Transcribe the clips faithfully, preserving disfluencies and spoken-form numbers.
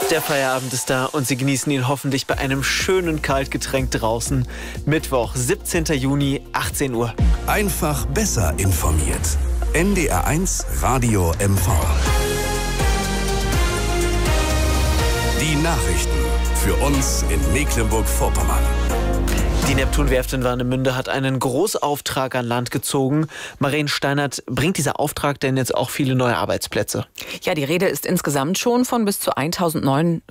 Der Feierabend ist da und Sie genießen ihn hoffentlich bei einem schönen Kaltgetränk draußen. Mittwoch, siebzehnten Juni, achtzehn Uhr. Einfach besser informiert. N D R eins Radio M V. Die Nachrichten für uns in Mecklenburg-Vorpommern. Die Neptun-Werft in Warnemünde hat einen Großauftrag an Land gezogen. Maren Steinert, bringt dieser Auftrag denn jetzt auch viele neue Arbeitsplätze? Ja, die Rede ist insgesamt schon von bis zu tausend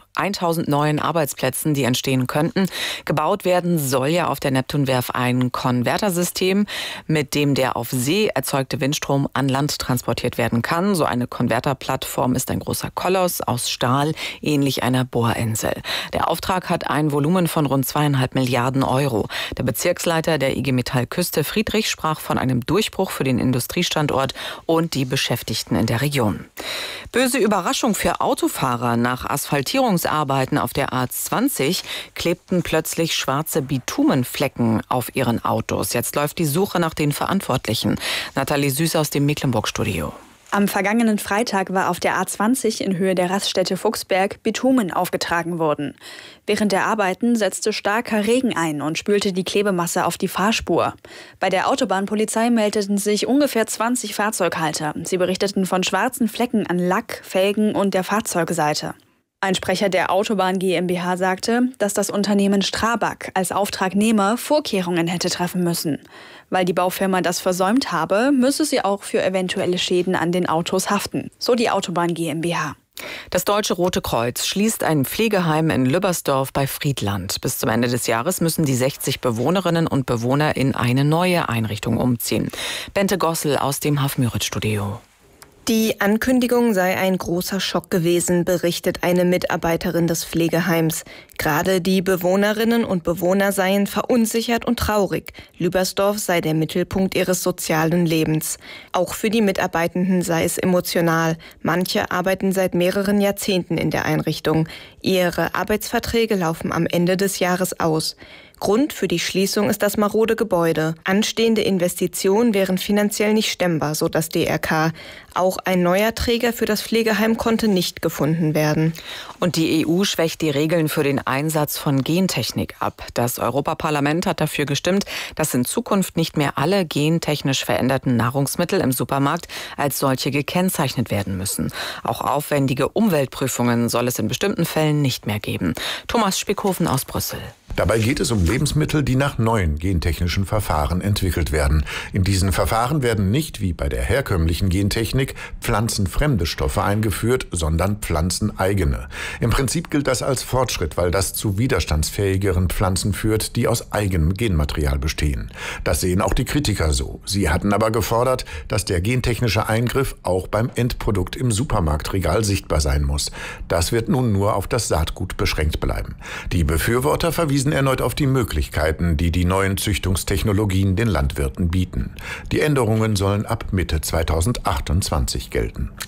neuen Arbeitsplätzen, die entstehen könnten. Gebaut werden soll ja auf der Neptun-Werft ein Konvertersystem, mit dem der auf See erzeugte Windstrom an Land transportiert werden kann. So eine Konverterplattform ist ein großer Koloss aus Stahl, ähnlich einer Bohrinsel. Der Auftrag hat ein Volumen von rund zweieinhalb Milliarden Euro. Der Bezirksleiter der I G Metall Küste, Friedrich, sprach von einem Durchbruch für den Industriestandort und die Beschäftigten in der Region. Böse Überraschung für Autofahrer. Nach Asphaltierungsarbeiten auf der A zwanzig klebten plötzlich schwarze Bitumenflecken auf ihren Autos. Jetzt läuft die Suche nach den Verantwortlichen. Nathalie Süß aus dem Mecklenburg-Studio. Am vergangenen Freitag war auf der A zwanzig in Höhe der Raststätte Fuchsberg Bitumen aufgetragen worden. Während der Arbeiten setzte starker Regen ein und spülte die Klebemasse auf die Fahrspur. Bei der Autobahnpolizei meldeten sich ungefähr zwanzig Fahrzeughalter. Sie berichteten von schwarzen Flecken an Lack, Felgen und der Fahrzeugseite. Ein Sprecher der Autobahn GmbH sagte, dass das Unternehmen Strabag als Auftragnehmer Vorkehrungen hätte treffen müssen. Weil die Baufirma das versäumt habe, müsse sie auch für eventuelle Schäden an den Autos haften, so die Autobahn GmbH. Das Deutsche Rote Kreuz schließt ein Pflegeheim in Lübbersdorf bei Friedland. Bis zum Ende des Jahres müssen die sechzig Bewohnerinnen und Bewohner in eine neue Einrichtung umziehen. Bente Gossel aus dem Hafmüritz-Studio. Die Ankündigung sei ein großer Schock gewesen, berichtet eine Mitarbeiterin des Pflegeheims. Gerade die Bewohnerinnen und Bewohner seien verunsichert und traurig. Lübbersdorf sei der Mittelpunkt ihres sozialen Lebens. Auch für die Mitarbeitenden sei es emotional. Manche arbeiten seit mehreren Jahrzehnten in der Einrichtung. Ihre Arbeitsverträge laufen am Ende des Jahres aus. Grund für die Schließung ist das marode Gebäude. Anstehende Investitionen wären finanziell nicht stemmbar, so das D R K. Auch ein neuer Träger für das Pflegeheim konnte nicht gefunden werden. Und die E U schwächt die Regeln für den Einsatz von Gentechnik ab. Das Europaparlament hat dafür gestimmt, dass in Zukunft nicht mehr alle gentechnisch veränderten Nahrungsmittel im Supermarkt als solche gekennzeichnet werden müssen. Auch aufwendige Umweltprüfungen soll es in bestimmten Fällen nicht mehr geben. Thomas Spickhofen aus Brüssel. Dabei geht es um Lebensmittel, die nach neuen gentechnischen Verfahren entwickelt werden. In diesen Verfahren werden nicht, wie bei der herkömmlichen Gentechnik, pflanzenfremde Stoffe eingeführt, sondern pflanzeneigene. Im Prinzip gilt das als Fortschritt, weil das zu widerstandsfähigeren Pflanzen führt, die aus eigenem Genmaterial bestehen. Das sehen auch die Kritiker so. Sie hatten aber gefordert, dass der gentechnische Eingriff auch beim Endprodukt im Supermarktregal sichtbar sein muss. Das wird nun nur auf das Saatgut beschränkt bleiben. Die Befürworter verwiesen erneut auf die Möglichkeiten, die die neuen Züchtungstechnologien den Landwirten bieten. Die Änderungen sollen ab Mitte zweitausendachtundzwanzig gelten.